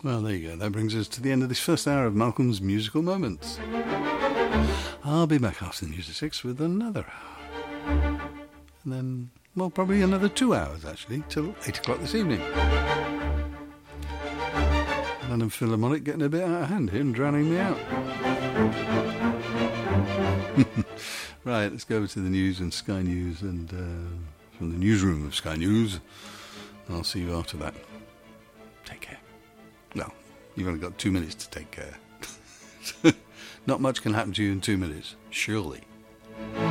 Well, there you go. That brings us to the end of this first hour of Malcolm's Musical Moments. I'll be back after the news at 6 with another hour. And then, well, probably another 2 hours, actually, till 8 o'clock this evening. London Philharmonic getting a bit out of hand here and drowning me out. Right, let's go over to the news and Sky News, and from the newsroom of Sky News. I'll see you after that. Take care. Well, you've only got 2 minutes to take care. Not much can happen to you in 2 minutes, surely.